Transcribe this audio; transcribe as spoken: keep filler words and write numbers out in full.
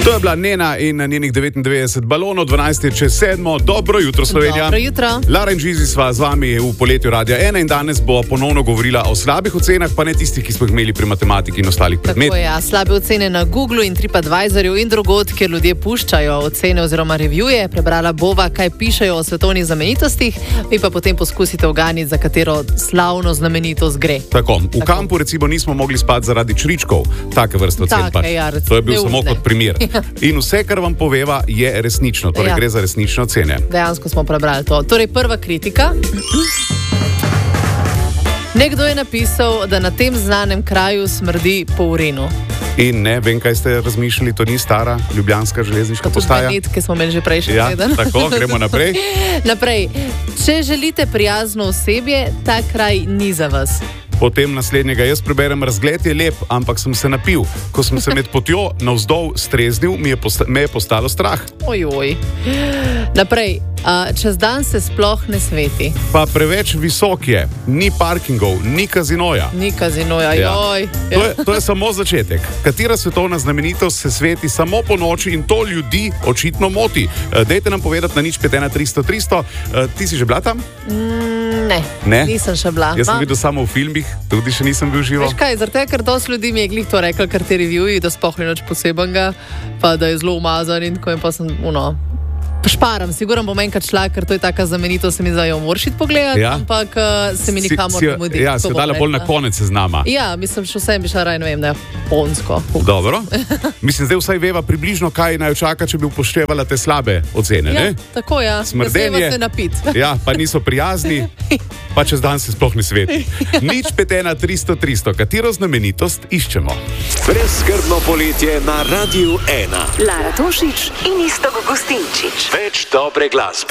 To je bila Nena in njenih devetindevetdeset balonov, dvanajst je čez sedmo. Dobro jutro, Slovenija. Dobro jutro. Lara in Žizi sva z vami v poletju Radia ena in danes bo ponovno govorila o slabih ocenah, pa ne tistih, ki smo jih imeli pri matematiki in ostalih predmetih. Tako je, ja, slabe ocene na Googlu in TripAdvisorju in drugod, kjer ljudje puščajo ocene oziroma revjuje. Prebrala bova, kaj pišejo o svetovnih znamenitostih, vi pa potem poskusite uganiti, za katero slavno znamenitost gre. Tako, v Tako. kampu recimo nismo mogli spati zaradi čričkov, take vrste ocen pač. Ja, to je bil neumne. samo kot primer. In vse, kar vam poveva, je resnično, torej ja. gre za resnične ocene. Dejansko smo prebrali to. Torej, prva kritika. Nekdo je napisal, da na tem znanem kraju smrdi po urinu. In ne, vem, kaj ste razmišljali, to ni stara ljubljanska železniška postaja. Tudi ki smo imeli že prejšnji ja, teden. Tako, gremo naprej. Naprej. Če želite prijazno osebje, ta kraj ni za vas. Potem naslednjega, jaz preberem, razgled je lep, ampak sem se napil. Ko sem se med potjo navzdol streznil, mi je posta- me je postalo strah. Ojoj. Naprej, uh, čez dan se sploh ne sveti. Pa preveč visok je, ni parkingov, ni kazinoja. Ni kazinoja, Ja. joj. To je, to je samo začetek. Katera svetovna znamenitost se sveti samo po noči in to ljudi očitno moti? Uh, dejte nam povedati na nič pet ena tristo tristo. Uh, ti si že bila tam? Mm, ne, Ne? nisem še bila. Jaz sem Ma- videl samo v filmih, tudi še nisem bil živo. Veš kaj, zaradi tega, ker dosti ljudi mi je glih to rekel, ker ti reviewji, da sploh ni nič posebenega, pa da je zelo umazan in tako in pa sem, uno, šparam, sigurno bom enkrat šla, ker to je taka znamenitost, se mi zdaj jo moraš iti pogledati, Ja. ampak uh, se mi Si- nikamor si- ne mudi. Ja, To se bom dala bolj na rekla. konec seznama. Ja, mislim, še vsem bi šla raje, ne vem, na Japonsko. Dobro. Mislim, zdaj vsaj veva približno, kaj naj čaka, če bi upoštevala te slabe ocene. Ja, Ne? tako ja, Smrdenje. ne smeva se napiti. Ja, pa niso prijazni, pa čez dan se sploh ne sveti. Nič pet ena tristo tristo, katero znamenitost iščemo? Brezskrbno poletje na Radiu ena. Lara Tošić in Iztok Gustinčič. Več dobre glasbe.